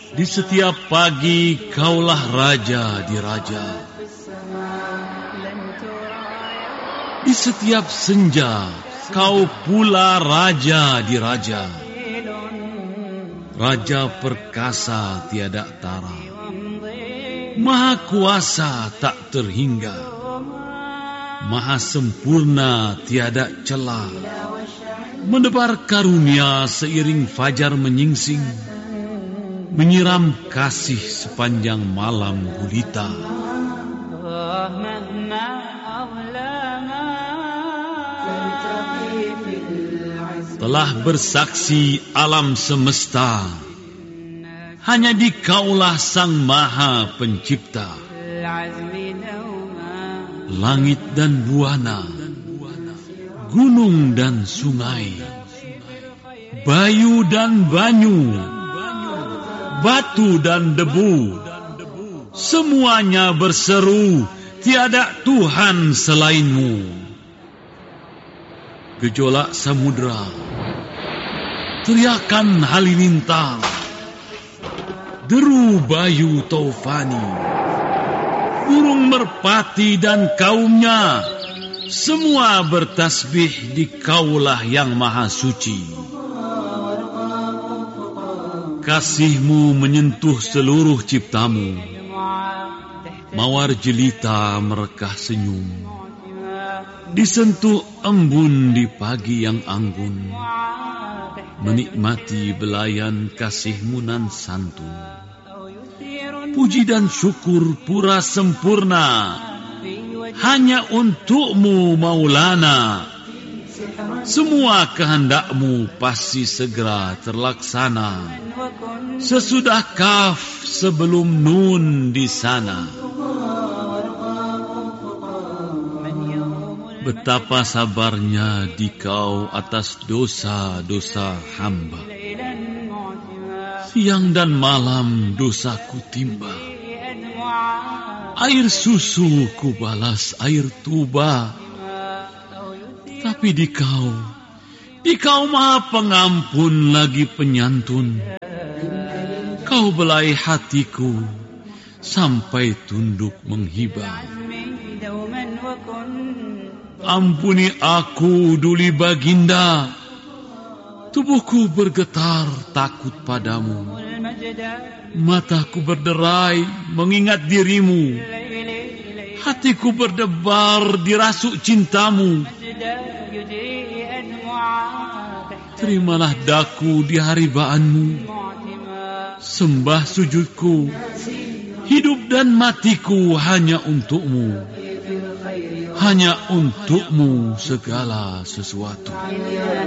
Di setiap pagi kaulah raja di raja. Di setiap senja kau pula raja di raja. Raja perkasa tiada tara, maha kuasa tak terhingga, maha sempurna tiada celah, menebar karunia seiring fajar menyingsing, menyiram kasih sepanjang malam gulita. Telah bersaksi alam semesta, hanya dikaulah sang maha pencipta. Langit dan buana, gunung dan sungai, bayu dan banyu, batu dan debu, semuanya berseru, tiada Tuhan selainmu. Gejolak samudra, teriakan halilintar, deru bayu taufani, burung merpati dan kaumnya, semua bertasbih di kaulah yang maha suci. Kasihmu menyentuh seluruh ciptamu, mawar jelita merekah senyum, disentuh embun di pagi yang anggun, menikmati belayan kasihmu nan santun. Puji dan syukur pura sempurna, hanya untukmu Maulana. Semua kehendakmu pasti segera terlaksana, sesudah kaf sebelum nun di sana. Betapa sabarnya dikau atas dosa-dosa hamba. Siang dan malam dosaku timba. Air susu ku balas air tuba. Tapi dikau maha pengampun lagi penyantun. Kau belai hatiku sampai tunduk menghibah. Ampuni aku duli baginda, tubuhku bergetar takut padamu, mataku berderai mengingat dirimu, hatiku berdebar dirasuk cintamu. Terimalah daku di haribaanmu, sembah sujudku, hidup dan matiku hanya untukmu. Hanya untukmu segala sesuatu.